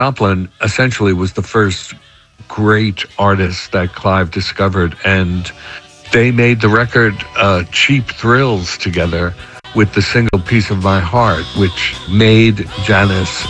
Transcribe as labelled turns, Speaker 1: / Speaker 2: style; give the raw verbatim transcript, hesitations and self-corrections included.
Speaker 1: Joplin essentially was the first great artist that Clive discovered, and they made the record uh, Cheap Thrills together with the single Piece of My Heart, which made Janis